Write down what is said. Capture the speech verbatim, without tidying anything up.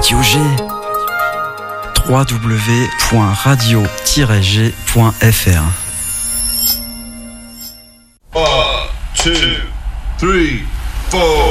Radio G. w w w point radio tiret g point f r. One, two, three, four.